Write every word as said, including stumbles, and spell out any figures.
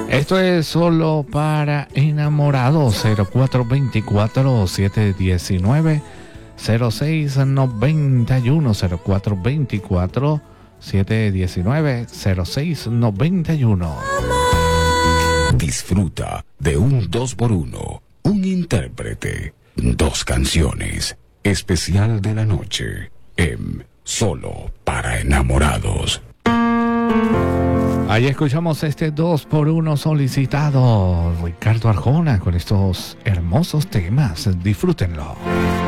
Esto es solo para enamorados. Cero cuatro veinticuatro, siete diecinueve, cero seis noventa y uno. Cero cuatro veinticuatro, siete diecinueve, cero seis noventa y uno. Disfruta de un dos por uno, un intérprete, dos canciones, especial de la noche, en Solo para Enamorados. Ahí escuchamos este dos por uno solicitado, Ricardo Arjona, con estos hermosos temas. Disfrútenlo.